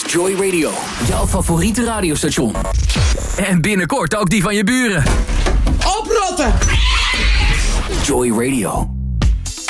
is Joy Radio, jouw favoriete radiostation. En binnenkort ook die van je buren. Oprotten! Joy Radio.